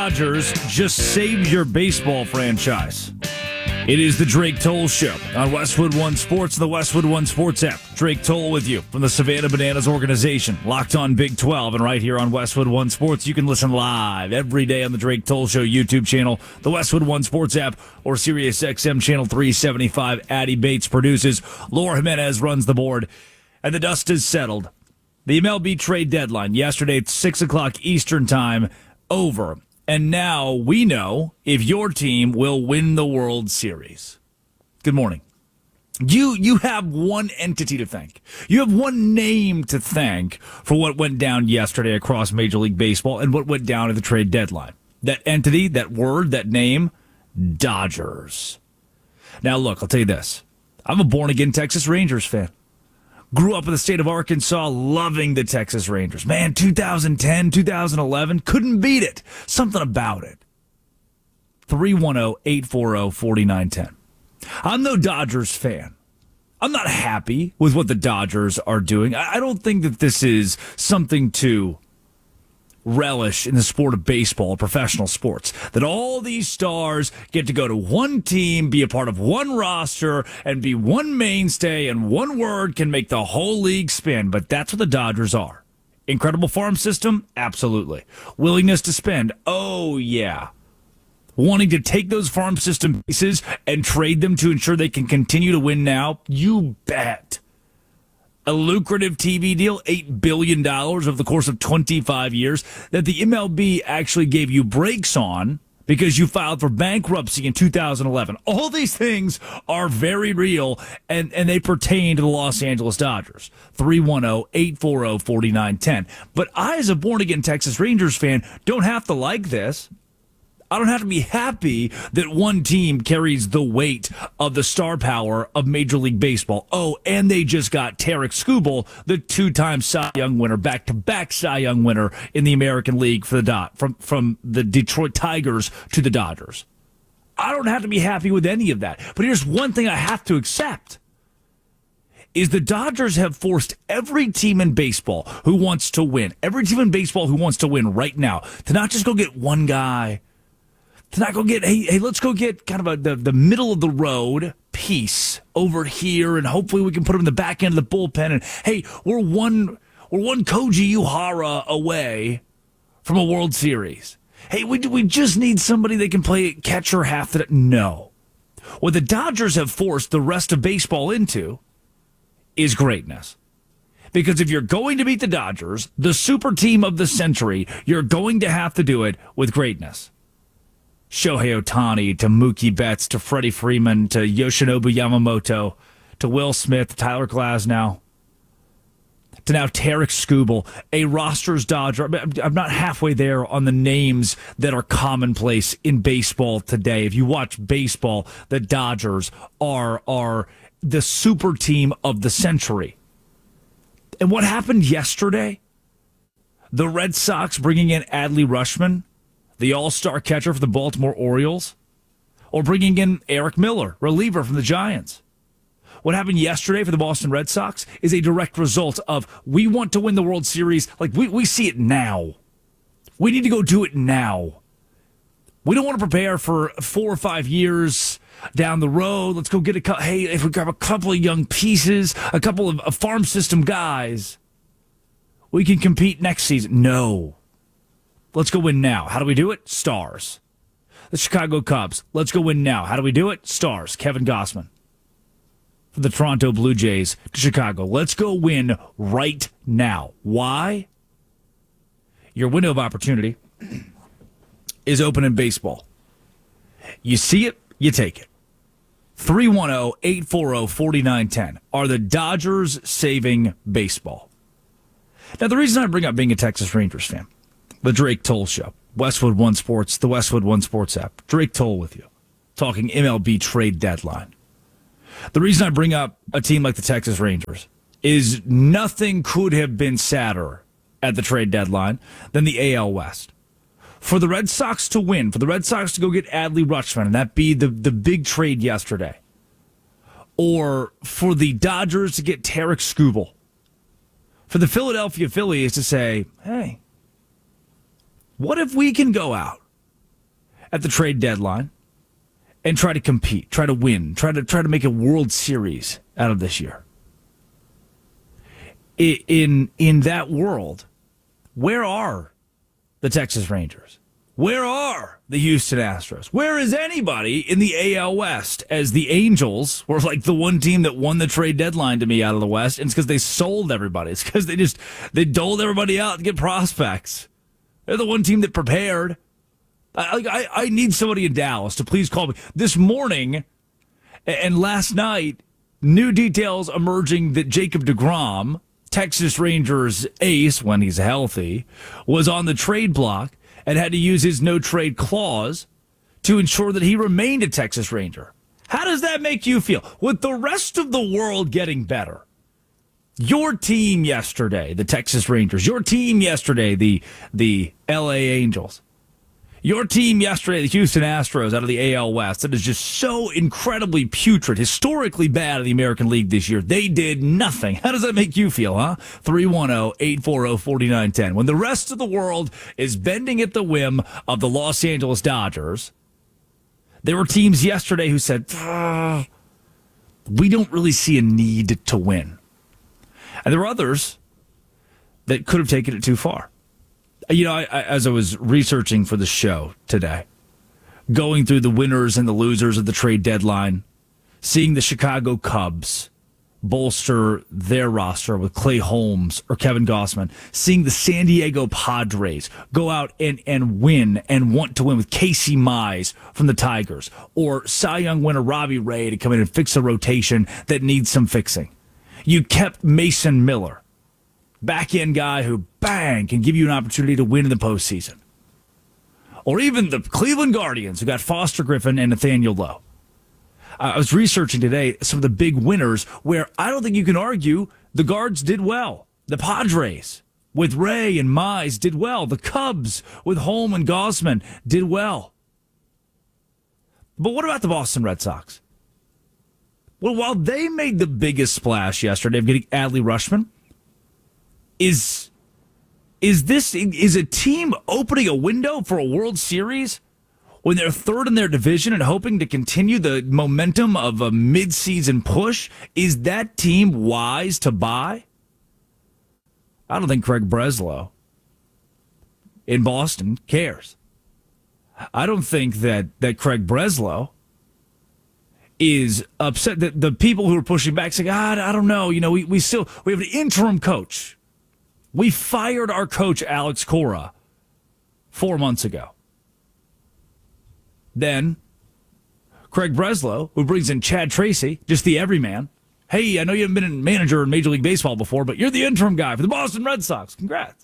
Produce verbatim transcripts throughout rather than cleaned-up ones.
Dodgers just saved your baseball franchise. It is the Drake Toll Show on Westwood One Sports and the Westwood One Sports app. Drake Toll with you from the Savannah Bananas organization, Locked On Big twelve, and right here on Westwood One Sports. You can listen live every day on the Drake Toll Show YouTube channel, the Westwood One Sports app, or Sirius X M channel three seventy-five. Addie Bates produces. Laura Jimenez runs the board, and the dust is settled. The M L B trade deadline yesterday at six o'clock Eastern time over. And now we know if your team will win the World Series. Good morning. You you have one entity to thank. You have one name to thank for what went down yesterday across Major League Baseball and what went down at the trade deadline. That entity, that word, that name, Dodgers. Now look, I'll tell you this. I'm a born-again Texas Rangers fan. Grew up in the state of Arkansas, loving the Texas Rangers. Man, two thousand ten, two thousand eleven, couldn't beat it. Something about it. three one zero, eight four zero, four nine one zero. I'm no Dodgers fan. I'm not happy with what the Dodgers are doing. I don't think that this is something to relish in the sport of baseball, professional sports, that all these stars get to go to one team, be a part of one roster, and be one mainstay, and one word can make the whole league spin. But that's what the Dodgers are. Incredible farm system? Absolutely. Willingness to spend? Oh, yeah. Wanting to take those farm system pieces and trade them to ensure they can continue to win now? You bet. A lucrative T V deal, eight billion dollars over the course of twenty-five years, that the M L B actually gave you breaks on because you filed for bankruptcy in two thousand eleven. All these things are very real, and, and they pertain to the Los Angeles Dodgers. three one zero, eight four zero, four nine one zero. But I, as a born-again Texas Rangers fan, don't have to like this. I don't have to be happy that one team carries the weight of the star power of Major League Baseball. Oh, and they just got Tarik Skubal, the two-time Cy Young winner, back-to-back Cy Young winner in the American League for the dot from from the Detroit Tigers to the Dodgers. I don't have to be happy with any of that. But here's one thing I have to accept. Is the Dodgers have forced every team in baseball who wants to win, every team in baseball who wants to win right now, to not just go get one guy, to not go get, hey, hey, let's go get kind of a, the, the middle of the road piece over here, and hopefully we can put him in the back end of the bullpen. And hey, we're one, we're one Koji Uhara away from a World Series. Hey, we we just need somebody that can play catcher half the. No, what the Dodgers have forced the rest of baseball into is greatness. Because if you're going to beat the Dodgers, the super team of the century, you're going to have to do it with greatness. Shohei Ohtani to Mookie Betts to Freddie Freeman to Yoshinobu Yamamoto to Will Smith, Tyler Glasnow, to now Tarik Skubal, a roster's Dodger. I'm not halfway there on the names that are commonplace in baseball today. If you watch baseball, the Dodgers are, are the super team of the century. And what happened yesterday? The Red Sox bringing in Adley Rutschman, the all-star catcher for the Baltimore Orioles, or bringing in Eric Miller, reliever from the Giants. What happened yesterday for the Boston Red Sox is a direct result of, we want to win the World Series. Like, we, we see it now. We need to go do it now. We don't want to prepare for four or five years down the road. Let's go get a couple. Hey, if we grab a couple of young pieces, a couple of, of farm system guys, we can compete next season. No. Let's go win now. How do we do it? Stars. The Chicago Cubs. Let's go win now. How do we do it? Stars. Kevin Gossman. For the Toronto Blue Jays to Chicago. Let's go win right now. Why? Your window of opportunity is open in baseball. You see it, you take it. three one zero, eight four zero, four nine one zero. Are the Dodgers saving baseball? Now, the reason I bring up being a Texas Rangers fan, the Drake Toll Show, Westwood One Sports, the Westwood One Sports app. Drake Toll with you, talking M L B trade deadline. The reason I bring up a team like the Texas Rangers is nothing could have been sadder at the trade deadline than the A L West. For the Red Sox to win, for the Red Sox to go get Adley Rutschman, and that be the, the big trade yesterday, or for the Dodgers to get Tarik Skubal, for the Philadelphia Phillies to say, hey, what if we can go out at the trade deadline and try to compete, try to win, try to try to make a World Series out of this year. In in that world, where are the Texas Rangers? Where are the Houston Astros? Where is anybody in the A L West? As the Angels were like the one team that won the trade deadline to me out of the West, and it's because they sold everybody. It's because they just they doled everybody out to get prospects. They're the one team that prepared. I, I, I need somebody in Dallas to please call me. This morning and last night, new details emerging that Jacob deGrom, Texas Rangers ace when he's healthy, was on the trade block and had to use his no-trade clause to ensure that he remained a Texas Ranger. How does that make you feel? With the rest of the world getting better, your team yesterday, the Texas Rangers, your team yesterday, the, the L A Angels, your team yesterday, the Houston Astros out of the A L West, that is just so incredibly putrid, historically bad in the American League this year. They did nothing. How does that make you feel, huh? three one zero, eight four zero, four nine one zero. When the rest of the world is bending at the whim of the Los Angeles Dodgers, there were teams yesterday who said, ah, we don't really see a need to win. And there were others that could have taken it too far. You know, I, I, as I was researching for the show today, going through the winners and the losers of the trade deadline, seeing the Chicago Cubs bolster their roster with Clay Holmes or Kevin Gausman, seeing the San Diego Padres go out and, and win and want to win with Casey Mize from the Tigers, or Cy Young winner Robbie Ray to come in and fix a rotation that needs some fixing. You kept Mason Miller, back-end guy who, bang, can give you an opportunity to win in the postseason. Or even the Cleveland Guardians, who got Foster Griffin and Nathaniel Lowe. Uh, I was researching today some of the big winners where I don't think you can argue the Guards did well. The Padres with Ray and Mize did well. The Cubs with Holm and Gausman did well. But what about the Boston Red Sox? Well, while they made the biggest splash yesterday of getting Adley Rutschman, Is is this is a team opening a window for a World Series when they're third in their division and hoping to continue the momentum of a midseason push? Is that team wise to buy? I don't think Craig Breslow in Boston cares. I don't think that, that Craig Breslow is upset that the people who are pushing back say, God, I don't know, you know, we, we still we have an interim coach. We fired our coach, Alex Cora, four months ago. Then, Craig Breslow, who brings in Chad Tracy, just the everyman. Hey, I know you haven't been a manager in Major League Baseball before, but you're the interim guy for the Boston Red Sox. Congrats.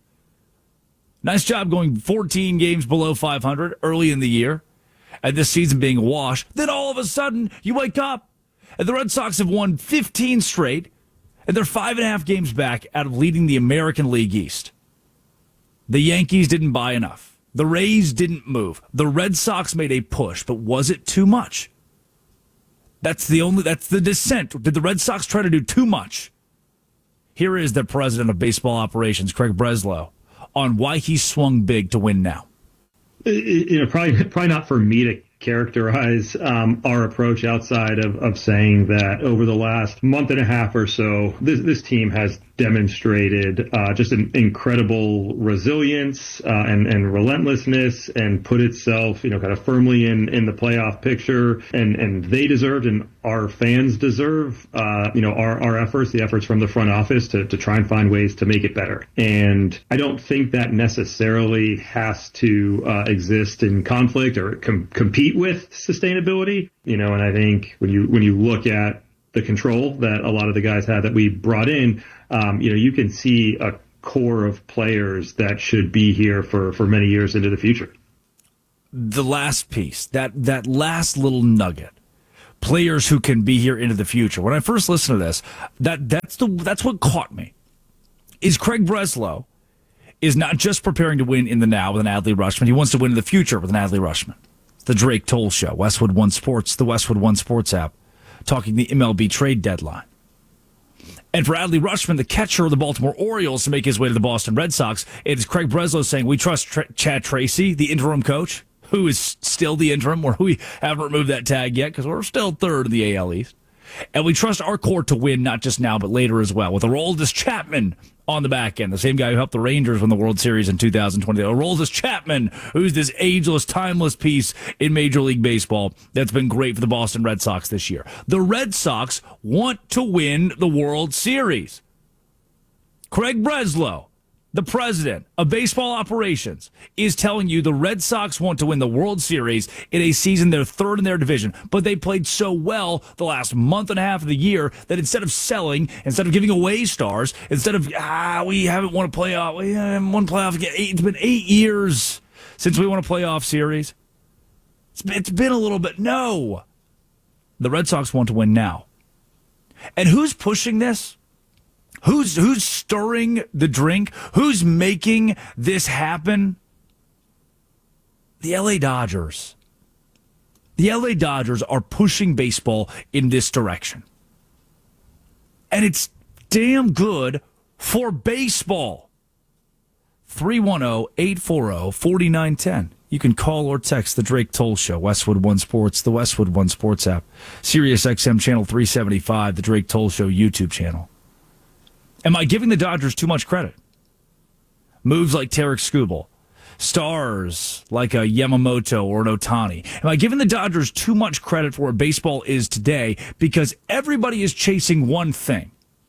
Nice job going fourteen games below five hundred early in the year, and this season being a wash. Then all of a sudden, you wake up, and the Red Sox have won fifteen straight, and they're five and a half games back out of leading the American League East. The Yankees didn't buy enough. The Rays didn't move. The Red Sox made a push, but was it too much? That's the only, that's the dissent. Did the Red Sox try to do too much? Here is the president of baseball operations, Craig Breslow, on why he swung big to win now. You know, probably, probably not for me to characterize um, our approach outside of, of saying that over the last month and a half or so, this, this team has demonstrated uh, just an incredible resilience uh, and, and relentlessness, and put itself, you know, kind of firmly in, in the playoff picture. And, and they deserved, and our fans deserve, uh, you know, our, our efforts, the efforts from the front office to, to try and find ways to make it better. And I don't think that necessarily has to uh, exist in conflict or com- compete with sustainability, you know. And I think when you when you look at the control that a lot of the guys had that we brought in, um, you know, you can see a core of players that should be here for, for many years into the future. The last piece, that that last little nugget, players who can be here into the future. When I first listened to this, that that's the that's what caught me. Is Craig Breslow is not just preparing to win in the now with an Adley Rutschman. He wants to win in the future with an Adley Rutschman. It's the Drake Toll Show, Westwood One Sports, the Westwood One Sports app, talking the M L B trade deadline. And for Adley Rutschman, the catcher of the Baltimore Orioles, to make his way to the Boston Red Sox, it is Craig Breslow saying, we trust Tr- Chad Tracy, the interim coach. who is still the interim, where we haven't removed that tag yet because we're still third in the A L East. And we trust our core to win, not just now, but later as well, with Aroldis Chapman on the back end, the same guy who helped the Rangers win the World Series in two thousand twenty. Aroldis Chapman, who's this ageless, timeless piece in Major League Baseball that's been great for the Boston Red Sox this year. The Red Sox want to win the World Series. Craig Breslow, the president of baseball operations, is telling you the Red Sox want to win the World Series in a season they're third in their division. But they played so well the last month and a half of the year that instead of selling, instead of giving away stars, instead of, ah, we haven't won a playoff, we haven't won a playoff again. It's been eight years since we won a playoff series. It's been, it's been a little bit. No. The Red Sox want to win now. And who's pushing this? Who's who's stirring the drink? Who's making this happen? The L A Dodgers. The L A Dodgers are pushing baseball in this direction. And it's damn good for baseball. three one zero, eight four zero, four nine one zero. You can call or text the Drake Toll Show, Westwood One Sports, the Westwood One Sports app, Sirius X M channel three seventy-five, the Drake Toll Show YouTube channel. Am I giving the Dodgers too much credit? Moves like Tarek Skubal, stars like a Yamamoto or an Ohtani. Am I giving the Dodgers too much credit for where baseball is today because everybody is chasing one thing?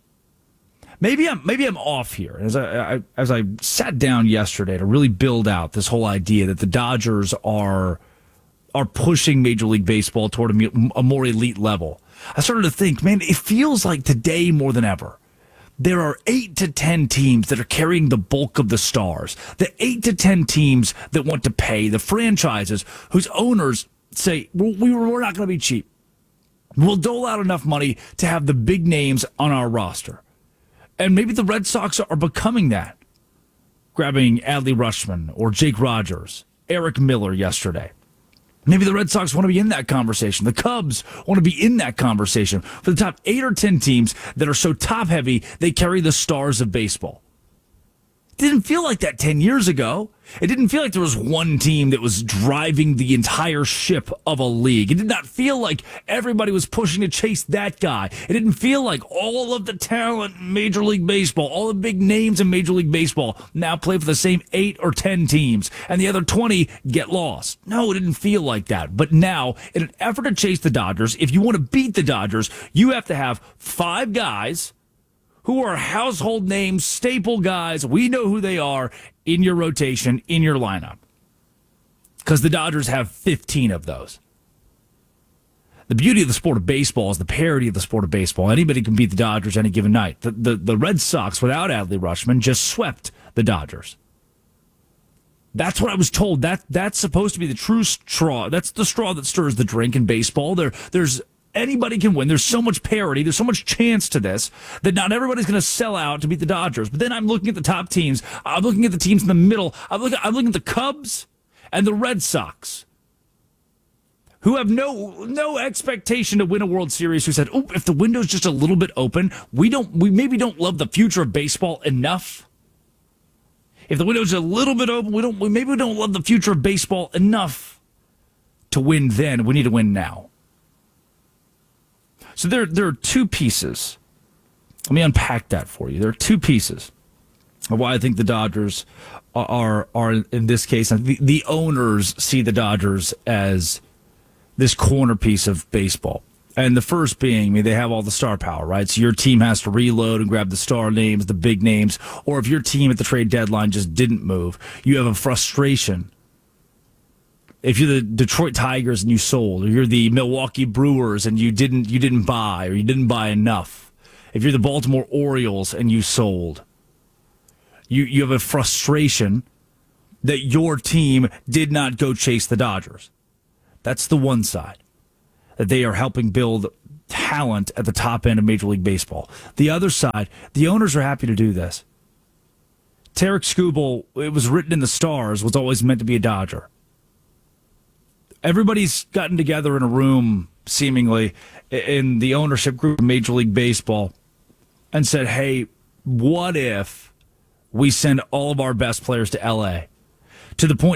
Maybe I'm maybe I'm off here. As I, I as I sat down yesterday to really build out this whole idea that the Dodgers are are pushing Major League Baseball toward a, a more elite level, I started to think, man, it feels like today more than ever, there are eight to ten teams that are carrying the bulk of the stars. The eight to ten teams that want to pay, the franchises whose owners say, well, we, we're not going to be cheap. We'll dole out enough money to have the big names on our roster. And maybe the Red Sox are becoming that. Grabbing Adley Rutschman or Jake Rogers, Eric Miller yesterday. Maybe the Red Sox want to be in that conversation. The Cubs want to be in that conversation for the top eight or ten teams that are so top-heavy they carry the stars of baseball. It didn't feel like that ten years ago. It didn't feel like there was one team that was driving the entire ship of a league. It did not feel like everybody was pushing to chase that guy. It didn't feel like all of the talent in Major League Baseball, all the big names in Major League Baseball now play for the same eight or ten teams, and the other twenty get lost. No, it didn't feel like that. But now, in an effort to chase the Dodgers, if you want to beat the Dodgers, you have to have five guys who are household names, staple guys, we know who they are, in your rotation, in your lineup. Because the Dodgers have fifteen of those. The beauty of the sport of baseball is the parity of the sport of baseball. Anybody can beat the Dodgers any given night. The, the, the Red Sox, without Adley Rutschman, just swept the Dodgers. That's what I was told. That That's supposed to be the true straw. That's the straw that stirs the drink in baseball. There, there's... Anybody can win. There's so much parity. There's so much chance to this that not everybody's going to sell out to beat the Dodgers. But then I'm looking at the top teams. I'm looking at the teams in the middle. I'm looking, I'm looking at the Cubs and the Red Sox, who have no no expectation to win a World Series, who said, oh, if the window's just a little bit open, we don't we maybe don't love the future of baseball enough. If the window's a little bit open, we don't we maybe we don't love the future of baseball enough to win then. We need to win now. So there, there are two pieces. Let me unpack that for you. There are two pieces of why I think the Dodgers are, are, are in this case, the, the owners see the Dodgers as this corner piece of baseball. And the first being, I mean, they have all the star power, right? So your team has to reload and grab the star names, the big names. Or if your team at the trade deadline just didn't move, you have a frustration. If you're the Detroit Tigers and you sold, or you're the Milwaukee Brewers and you didn't you didn't buy, or you didn't buy enough. If you're the Baltimore Orioles and you sold, you you have a frustration that your team did not go chase the Dodgers. That's the one side, that they are helping build talent at the top end of Major League Baseball. The other side, the owners are happy to do this. Tarek Skubal, it was written in the stars, was always meant to be a Dodger. Everybody's gotten together in a room, seemingly, in the ownership group of Major League Baseball and said, hey, what if we send all of our best players to L A? To the point